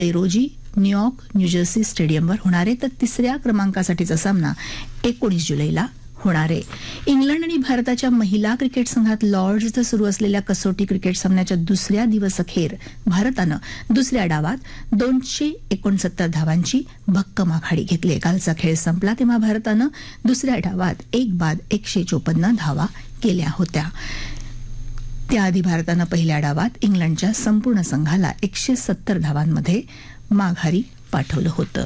रोजी New York New Jersey स्टेडियमवर होणार आहे, तर तिसऱ्या क्रमांकासाठीचा सामना 19 जुलैला होणार आहे. इंग्लंड आणि भारताच्या महिला क्रिकेट संघात लॉर्ड्स इथं सुरू असलेल्या कसोटी क्रिकेट सामन्याच्या दुसऱ्या दिवस अखेर भारतानं दुसऱ्या डावात 269 धावांची भक्कम आघाडी घेतली. कालचा खेळ संपला तेव्हा भारतानं दुसऱ्या डावात 1बाद 154 धावा केल्या होत्या. त्याआधी भारतानं पहिल्या डावात इंग्लंडच्या संपूर्ण संघाला 170 धावांमध्ये माघारी पाठवलं होतं.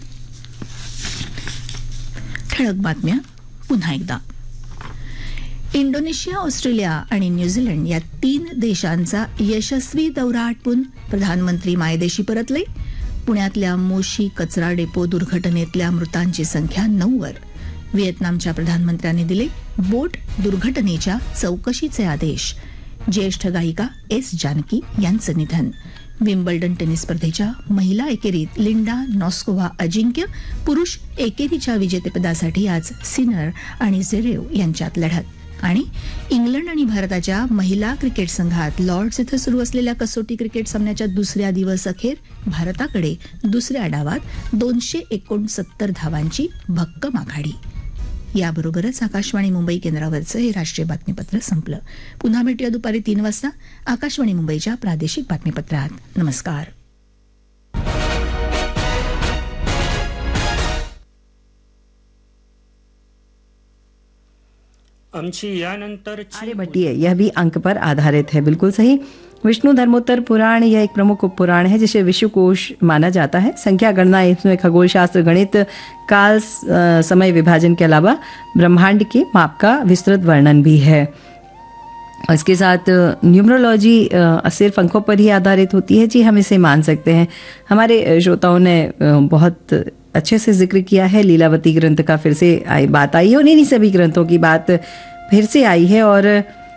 ठळक बातम्या पुन्हा एकदा. इंडोनेशिया, ऑस्ट्रेलिया आणि न्यूझीलंड या 3 देशांचा यशस्वी दौरा आटपून प्रधानमंत्री मायदेशी परतले. पुण्यातल्या मोशी कचरा डेपो दुर्घटनेतल्या मृतांची संख्या 9 वर. व्हिएतनामच्या प्रधानमंत्र्यांनी दिले बोट दुर्घटनेच्या चौकशीचे आदेश. ज्येष्ठ गायिका एस जानकी यांचं निधन. विम्बल्डन टेनिस स्पर्धेच्या महिला एकेरीत लिंडा नॉस्कोव्हा अजिंक्य, पुरुष एकेरीच्या विजेतेपदासाठी आज सिनर आणि झेरेव यांच्यात लढत. आणि इंग्लंड आणि भारताच्या महिला क्रिकेट संघात लॉर्ड्स इथं सुरू असलेल्या कसोटी क्रिकेट सामन्याच्या दुसऱ्या दिवस अखेर भारताकडे दुसऱ्या डावात 269 धावांची भक्कम आघाडी. याबरोबरच आकाशवाणी मुंबई केंद्रावरचं हे राष्ट्रीय बातमीपत्र संपलं. पुन्हा भेटूया दुपारी 3 वाजता आकाशवाणी मुंबईच्या प्रादेशिक बातमीपत्रात. नमस्कार. आमची यानंतर आर्यभट्टीय यह भी अंक पर आधारित है. बिल्कुल सही. विष्णु धर्मोत्तर पुराण यह एक प्रमुख उपपुराण है जिसे विश्वकोश माना जाता है. संख्या गणना इसमें खगोल शास्त्र, गणित, काल, समय विभाजन के अलावा ब्रह्मांड के माप का विस्तृत वर्णन भी है. इसके साथ न्यूमरोलॉजी सिर्फ अंकों पर ही आधारित होती है. जी, हम इसे मान सकते हैं. हमारे श्रोताओं ने बहुत अच्छे से जिक्र किया है. लीलावती ग्रंथ का फिर से बात आई है और इन्हीं सभी ग्रंथों की बात फिर से आई है. और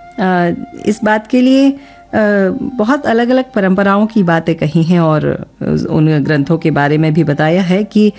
इस बात के लिए बहुत अलग अलग परंपराओं की बातें कही हैं और उन ग्रंथों के बारे में भी बताया है कि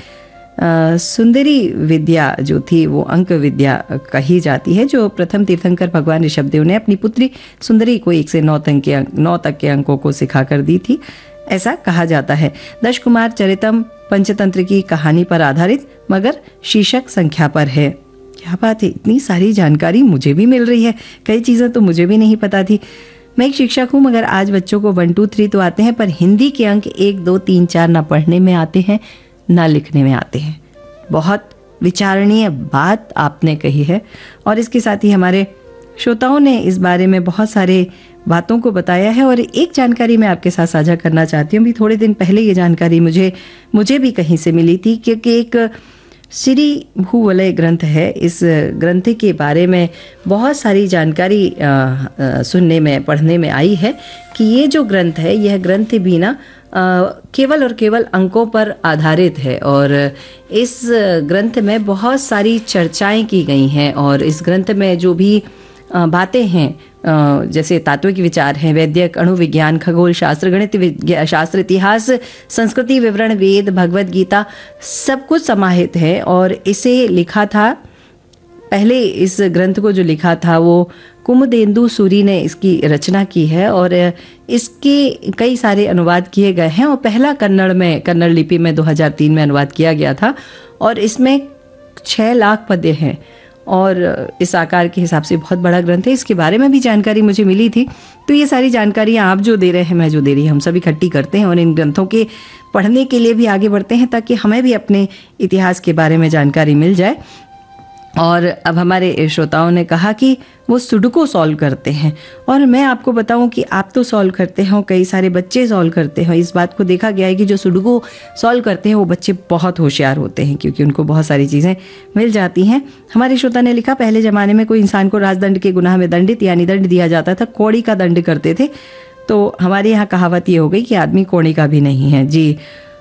सुंदरी विद्या जो थी वो अंक विद्या कही जाती है, जो प्रथम तीर्थंकर भगवान ऋषभदेव ने अपनी पुत्री सुंदरी को 1 से 9 तक के अंकों को सिखाकर दी थी, ऐसा कहा जाता है. दश कुमार चरितम पंचतंत्र की कहानी पर आधारित मगर शीर्षक संख्या पर है. क्या बात है, इतनी सारी जानकारी मुझे भी मिल रही है. कई चीज़ें तो मुझे भी नहीं पता थी. मैं एक शिक्षक हूँ मगर आज बच्चों को 1 2 3 तो आते हैं, पर हिंदी के अंक 1 2 3 4 ना पढ़ने में आते हैं ना लिखने में आते हैं. बहुत विचारणीय बात आपने कही है. और इसके साथ ही हमारे श्रोताओं ने इस बारे में बहुत सारे बातों को बताया है. और एक जानकारी मैं आपके साथ साझा करना चाहती हूँ. भी थोड़े दिन पहले ये जानकारी मुझे भी कहीं से मिली थी, क्योंकि एक श्री भूवलय ग्रंथ है. इस ग्रंथ के बारे में बहुत सारी जानकारी सुनने में पढ़ने में आई है कि ये जो ग्रंथ है, यह ग्रंथ भी ना केवल और केवल अंकों पर आधारित है. और इस ग्रंथ में बहुत सारी चर्चाएं की गई हैं. और इस ग्रंथ में जो भी बातें हैं, जैसे तात्विक विचार हैं, वैदिक, अणु विज्ञान, खगोल शास्त्र, गणित शास्त्र, इतिहास, संस्कृति विवरण, वेद, भगवद गीता, सब कुछ समाहित है. और इसे लिखा था, पहले इस ग्रंथ को जो लिखा था वो कुमुदेंदु सूरी ने इसकी रचना की है. और इसके कई सारे अनुवाद किए गए हैं. और पहला कन्नड़ लिपि में 2003 में अनुवाद किया गया था. और इसमें 6 लाख पद्य हैं. और इस आकार के हिसाब से बहुत बड़ा ग्रंथ है. इसके बारे में भी जानकारी मुझे मिली थी. तो ये सारी जानकारियाँ आप जो दे रहे हैं, मैं जो दे रही हूँ, हम सब इकट्ठी करते हैं और इन ग्रंथों के पढ़ने के लिए भी आगे बढ़ते हैं, ताकि हमें भी अपने इतिहास के बारे में जानकारी मिल जाए. और अब हमारे श्रोताओं ने कहा कि वो सुडोकू सॉल्व करते हैं. और मैं आपको बताऊं कि आप तो सॉल्व करते हो, कई सारे बच्चे सॉल्व करते हैं. इस बात को देखा गया है कि जो सुडोकू सॉल्व करते हैं वो बच्चे बहुत होशियार होते हैं, क्योंकि उनको बहुत सारी चीज़ें मिल जाती हैं. हमारे श्रोता ने लिखा, पहले ज़माने में कोई इंसान को राजदंड के गुनाह में दंडित यानी दंड दिया जाता था, कौड़ी का दंड करते थे. तो हमारे यहाँ कहावत ये हो गई कि आदमी कौड़ी का भी नहीं है. जी,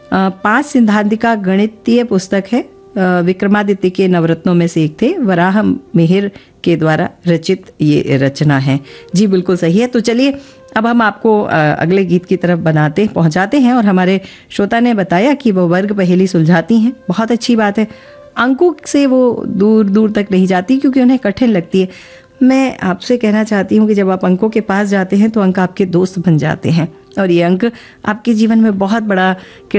5 सिद्धांतिका गणितीय पुस्तक है. विक्रमादित्य के नवरत्नों में से एक थे. वराह मिहिर के द्वारा रचित ये रचना है. जी, बिल्कुल सही है. तो चलिए अब हम आपको अगले गीत की तरफ पहुंचाते हैं. और हमारे श्रोता ने बताया कि वो वर्ग पहेली सुलझाती हैं. बहुत अच्छी बात है. अंकों से वो दूर दूर तक नहीं जाती, क्योंकि उन्हें कठिन लगती है. मैं आपसे कहना चाहती हूँ कि जब आप अंकों के पास जाते हैं तो अंक आपके दोस्त बन जाते हैं. और ये अंक आपके जीवन में बहुत बड़ा